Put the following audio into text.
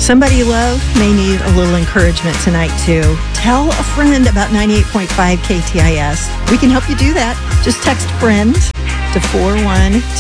Somebody you love may need a little encouragement tonight, too. Tell a friend about 98.5 KTIS. We can help you do that. Just text FRIEND to 412